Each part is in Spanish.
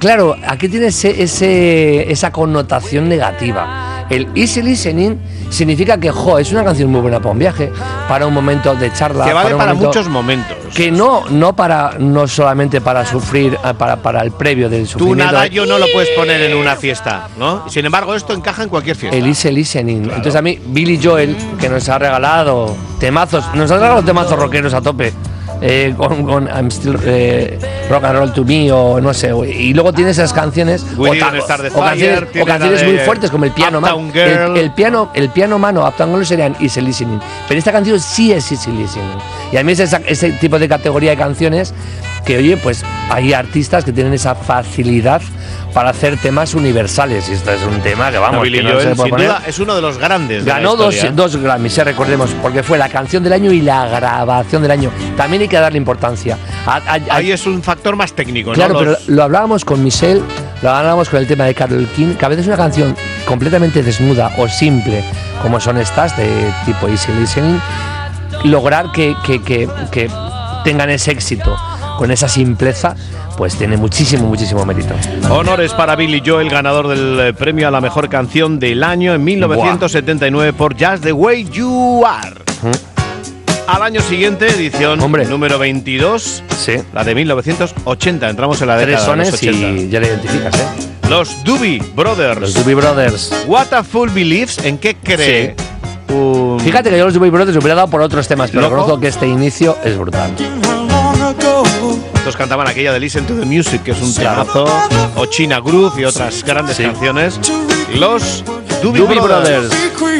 claro, aquí tiene esa connotación negativa. El easy listening significa que, es una canción muy buena para un viaje, para un momento de charla. Que vale para muchos momentos. Que no solamente para sufrir, para el previo del sufrimiento. Tú nada, yo no lo puedes poner en una fiesta, ¿no? Sin embargo, esto encaja en cualquier fiesta. El easy listening. Claro. Entonces a mí, Billy Joel, que nos ha regalado temazos rockeros a tope. Con I'm Still Rock and Roll to Me o no sé, y luego tiene esas canciones o canciones muy fuertes como el piano mano, el piano mano, Uptown Girl serían easy listening, pero esta canción sí es easy listening, y a mí es ese tipo de categoría de canciones que, oye, pues hay artistas que tienen esa facilidad para hacer temas universales, y esto es un tema que vamos, Billy Joel, sin duda es uno de los grandes. Ganó dos Grammys, recordemos, porque fue la canción del año y la grabación del año. También hay que darle importancia. Ahí es un factor más técnico, claro, ¿no? Pero lo hablábamos con Michelle, lo hablábamos con el tema de Carole King, que a veces una canción completamente desnuda o simple, como son estas, de tipo easy listening, lograr que tengan ese éxito con esa simpleza, pues tiene muchísimo mérito. Honores para Billy Joel, ganador del premio a la mejor canción del año en 1979 por Just the Way You Are. Al año siguiente, edición número 22, la de 1980. Entramos en la década de los 80. Y ya la identificas, Los Doobie Brothers. What a Fool Believes, ¿en qué cree? Fíjate que yo los Doobie Brothers hubiera dado por otros temas, pero reconozco que este inicio es brutal. Estos cantaban aquella de Listen to the Music, que es un temazo, o China Groove y otras grandes canciones. Los Doobie Brothers.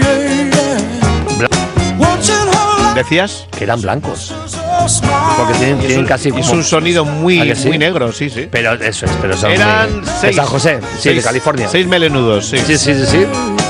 ¿Decías? Que eran blancos. Porque tienen casi como... Es un sonido muy negro, sí. Pero eso es, pero son eran de San José, de California. 6 melenudos, sí. Sí.